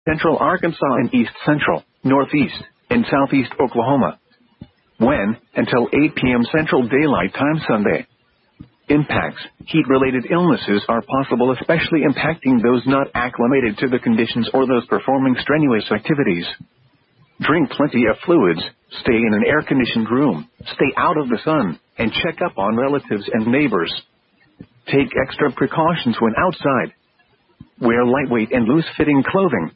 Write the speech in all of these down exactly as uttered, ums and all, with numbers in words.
Central Arkansas and East Central, Northeast, and Southeast Oklahoma. When, until eight p m Central Daylight Time Sunday. Impacts. Heat-related illnesses are possible, especially impacting those not acclimated to the conditions or those performing strenuous activities. Drink plenty of fluids, stay in an air-conditioned room, stay out of the sun, and check up on relatives and neighbors. Take extra precautions when outside. Wear lightweight and loose-fitting clothing.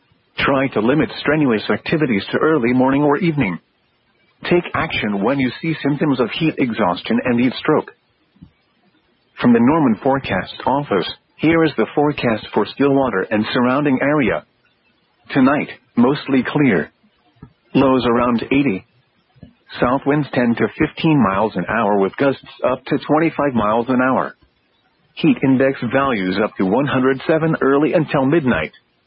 Try to limit strenuous activities to early morning or evening. Take action when you see symptoms of heat exhaustion and heat stroke. From the Norman Forecast Office, here is the forecast for Stillwater and surrounding area. Tonight, mostly clear. Lows around eighty. South winds ten to fifteen miles an hour with gusts up to twenty-five miles an hour. Heat index values up to one hundred seven early until midnight.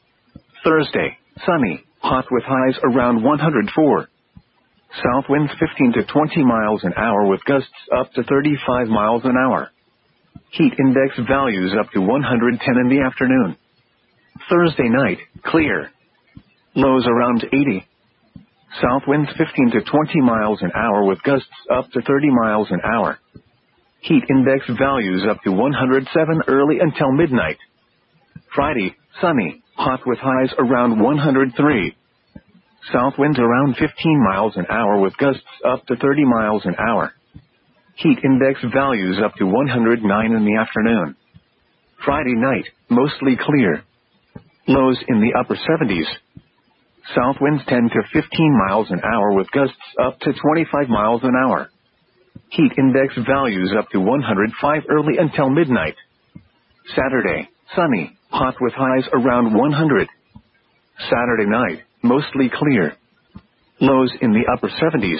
Thursday, sunny, hot with highs around one hundred four. South winds fifteen to twenty miles an hour with gusts up to thirty-five miles an hour. Heat index values up to one hundred ten in the afternoon. Thursday night, clear. Lows around eighty. South winds fifteen to twenty miles an hour with gusts up to thirty miles an hour. Heat index values up to one hundred seven early until midnight. Friday, sunny, hot with highs around one hundred three. South winds around fifteen miles an hour with gusts up to thirty miles an hour. Heat index values up to one hundred nine in the afternoon. Friday night, mostly clear. Lows in the upper seventies. South winds ten to fifteen miles an hour with gusts up to twenty-five miles an hour. Heat index values up to one hundred five early until midnight. Saturday, sunny, hot with highs around one hundred. Saturday night, mostly clear. Lows in the upper seventies.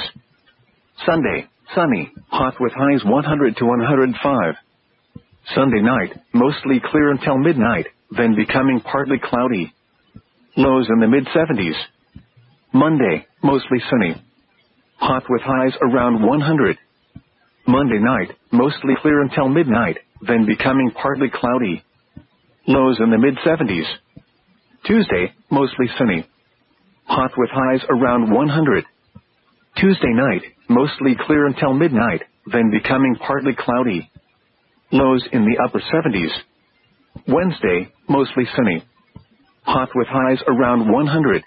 Sunday, sunny, hot with highs one hundred to one hundred five. Sunday night, mostly clear until midnight, then becoming partly cloudy. Lows in the mid seventies. Monday, mostly sunny. Hot with highs around one hundred. Monday night, mostly clear until midnight, then becoming partly cloudy. Lows in the mid seventies. Tuesday, mostly sunny. Hot with highs around one hundred. Tuesday night, mostly clear until midnight, then becoming partly cloudy. Lows in the upper seventies. Wednesday, mostly sunny. Hot with highs around one hundred.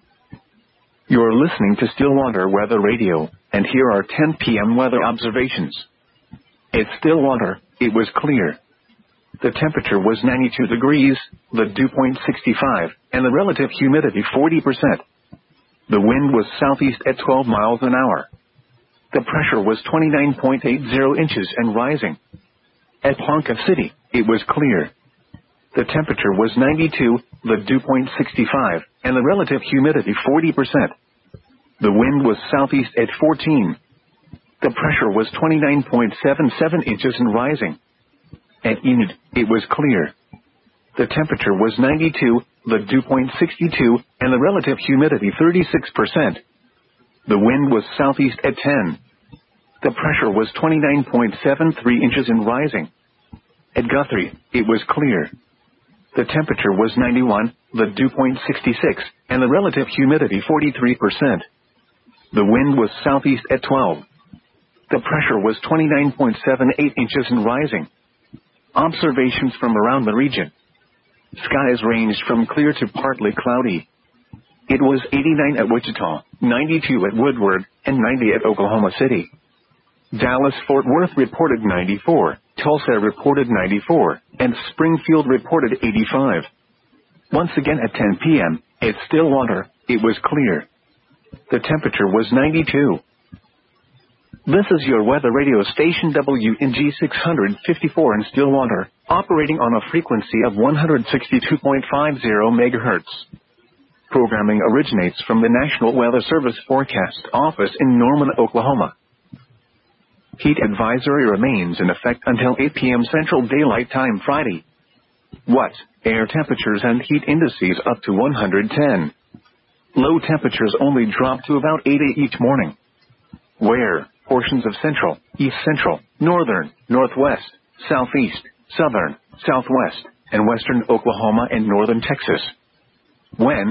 You're listening to Stillwater Weather Radio, and here are ten p m weather observations. At Stillwater, it was clear. The temperature was ninety-two degrees, the dew point sixty-five, and the relative humidity forty percent. The wind was southeast at twelve miles an hour. The pressure was twenty-nine point eight zero inches and rising. At Ponca City, it was clear. The temperature was ninety-two, the dew point sixty-five, and the relative humidity forty percent. The wind was southeast at fourteen. The pressure was twenty-nine point seven seven inches and rising. At Enid, it was clear. The temperature was ninety-two, the dew point sixty-two, and the relative humidity thirty-six percent. The wind was southeast at ten. The pressure was twenty-nine point seven three inches and rising. At Guthrie, it was clear. The temperature was ninety-one, the dew point sixty-six, and the relative humidity forty-three percent. The wind was southeast at twelve. The pressure was twenty-nine point seven eight inches and rising. Observations from around the region. Skies ranged from clear to partly cloudy. It was eighty-nine at Wichita, ninety-two at Woodward, and ninety at Oklahoma City. Dallas-Fort Worth reported ninety-four, Tulsa reported ninety-four, and Springfield reported eighty-five. Once again at ten p m, at Stillwater, it was clear. The temperature was ninety-two. This is your weather radio station W N G six fifty-four in Stillwater, operating on a frequency of one hundred sixty-two point five zero megahertz. Programming originates from the National Weather Service Forecast Office in Norman, Oklahoma. Heat advisory remains in effect until eight p m Central Daylight Time Friday. What? Air temperatures and heat indices up to one hundred ten. Low temperatures only drop to about eighty each morning. Where? Portions of central, east central, northern, northwest, southeast, southern, southwest, and western Oklahoma and northern Texas. When?